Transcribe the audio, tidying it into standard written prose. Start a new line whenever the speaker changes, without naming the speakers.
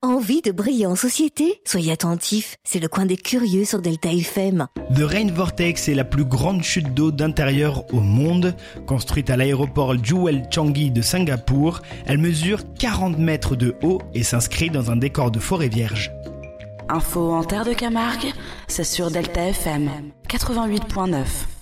Envie de briller en société? Soyez attentifs, c'est le coin des curieux sur Delta FM.
The Rain Vortex est la plus grande chute d'eau d'intérieur au monde. Construite à l'aéroport Jewel Changi de Singapour, elle mesure 40 mètres de haut et s'inscrit dans un décor de forêt vierge.
Info en terre de Camargue, c'est sur Delta FM 88.9.